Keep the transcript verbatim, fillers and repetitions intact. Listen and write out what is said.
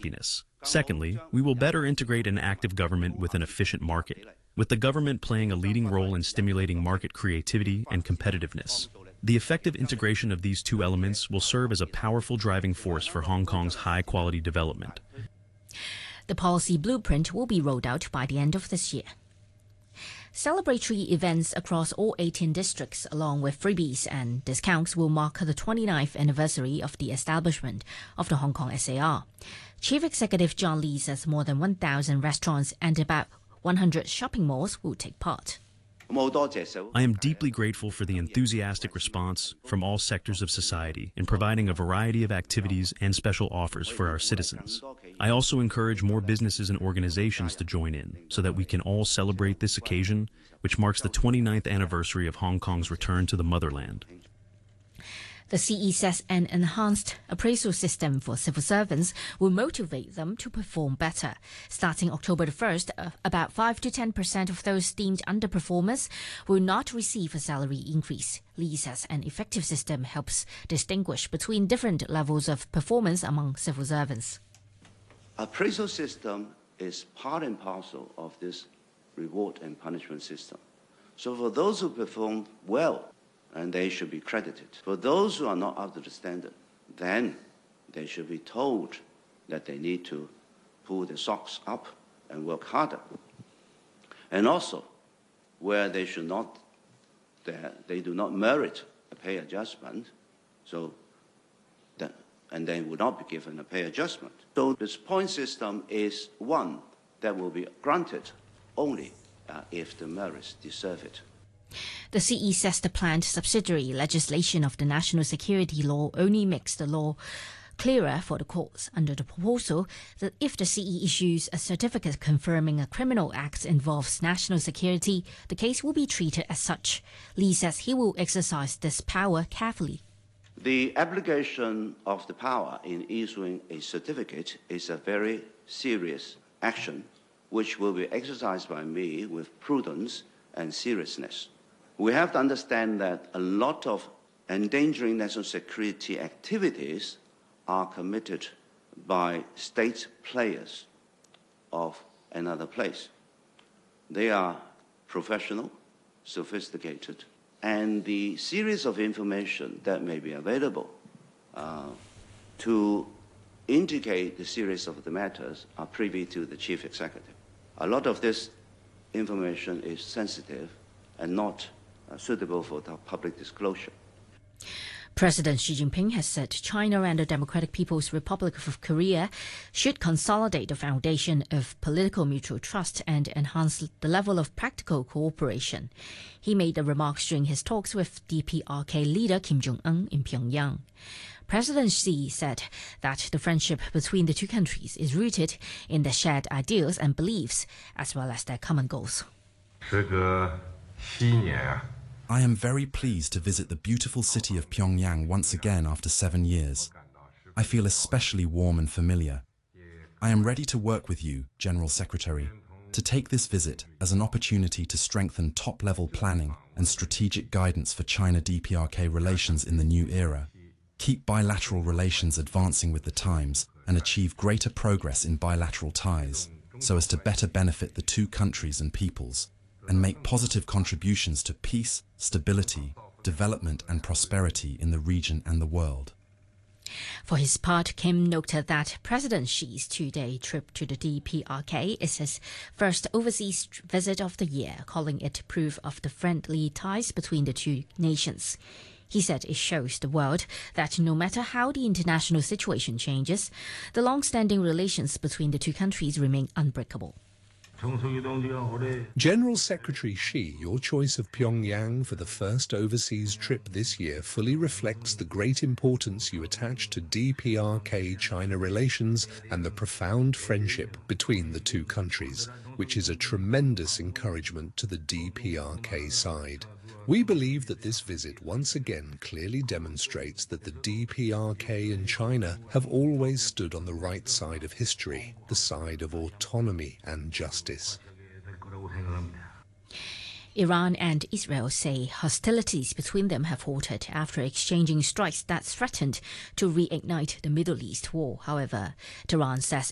happiness. Secondly, we will better integrate an active government with an efficient market, with the government playing a leading role in stimulating market creativity and competitiveness. The effective integration of these two elements will serve as a powerful driving force for Hong Kong's high-quality development. The policy blueprint will be rolled out by the end of this year. Celebratory events across all eighteen districts, along with freebies and discounts, will mark the twenty-ninth anniversary of the establishment of the Hong Kong S A R. Chief Executive John Lee says more than one thousand restaurants and about one hundred shopping malls will take part. I am deeply grateful for the enthusiastic response from all sectors of society in providing a variety of activities and special offers for our citizens. I also encourage more businesses and organizations to join in so that we can all celebrate this occasion, which marks the twenty-ninth anniversary of Hong Kong's return to the motherland. The C E says an enhanced appraisal system for civil servants will motivate them to perform better. Starting October the first, uh, about five to ten percent of those deemed underperformers will not receive a salary increase. Lee says an effective system helps distinguish between different levels of performance among civil servants. Appraisal system is part and parcel of this reward and punishment system. So for those who perform well, and they should be credited. For those who are not up to the standard, then they should be told that they need to pull their socks up and work harder. And also, where they should not, they do not merit a pay adjustment, so that, and they would not be given a pay adjustment. So this point system is one that will be granted only uh, if the merits deserve it. The C E says the planned subsidiary legislation of the national security law only makes the law clearer for the courts. Under the proposal, that if the C E issues a certificate confirming a criminal act involves national security, the case will be treated as such. Lee says he will exercise this power carefully. The application of the power in issuing a certificate is a very serious action, which will be exercised by me with prudence and seriousness. We have to understand that a lot of endangering national security activities are committed by state players of another place. They are professional, sophisticated, and the series of information that may be available uh, to indicate the series of the matters are privy to the chief executive. A lot of this information is sensitive and not uh, suitable for the public disclosure. President Xi Jinping has said China and the Democratic People's Republic of Korea should consolidate the foundation of political mutual trust and enhance the level of practical cooperation. He made the remarks during his talks with D P R K leader Kim Jong-un in Pyongyang. President Xi said that the friendship between the two countries is rooted in their shared ideals and beliefs, as well as their common goals. I am very pleased to visit the beautiful city of Pyongyang once again after seven years. I feel especially warm and familiar. I am ready to work with you, General Secretary, to take this visit as an opportunity to strengthen top-level planning and strategic guidance for China-D P R K relations in the new era, keep bilateral relations advancing with the times, and achieve greater progress in bilateral ties, so as to better benefit the two countries and peoples, and make positive contributions to peace, stability, development and prosperity in the region and the world. For his part, Kim noted that President Xi's two-day trip to the D P R K is his first overseas visit of the year, calling it proof of the friendly ties between the two nations. He said it shows the world that no matter how the international situation changes, the long-standing relations between the two countries remain unbreakable. General Secretary Xi, your choice of Pyongyang for the first overseas trip this year fully reflects the great importance you attach to D P R K-China relations and the profound friendship between the two countries, which is a tremendous encouragement to the D P R K side. We believe that this visit once again clearly demonstrates that the D P R K and China have always stood on the right side of history, the side of autonomy and justice. Iran and Israel say hostilities between them have halted after exchanging strikes that threatened to reignite the Middle East war. However, Tehran says